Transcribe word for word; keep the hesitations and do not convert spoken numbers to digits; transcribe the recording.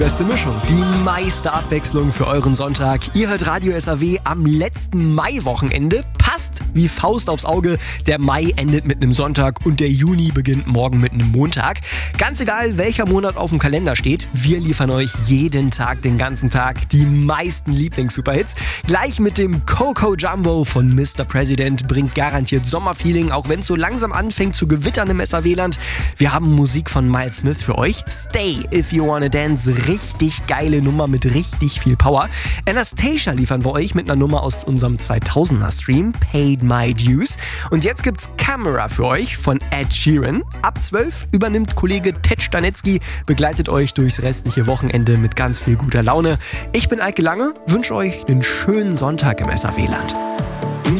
Beste Mischung, die meiste Abwechslung für euren Sonntag. Ihr hört Radio S A W am letzten Maiwochenende. Passt wie Faust aufs Auge. Der Mai endet mit einem Sonntag und der Juni beginnt morgen mit einem Montag. Ganz egal, welcher Monat auf dem Kalender steht, wir liefern euch jeden Tag, den ganzen Tag, die meisten Lieblings-Superhits. Gleich mit dem Coco Jumbo von Mister President bringt garantiert Sommerfeeling, auch wenn es so langsam anfängt zu gewittern im S A W-Land. Wir haben Musik von Miles Smith für euch. Stay If You Wanna Dance, richtig geile Nummer mit richtig viel Power. Anastasia liefern wir euch mit einer Nummer aus unserem zweitausender-Stream, Paid My Dues. Und jetzt gibt's Camera für euch von Ed Sheeran. Ab zwölf übernimmt Kollege Ted Stanetzky, begleitet euch durchs restliche Wochenende mit ganz viel guter Laune. Ich bin Eike Lange, wünsche euch einen schönen Sonntag im S A W-Land.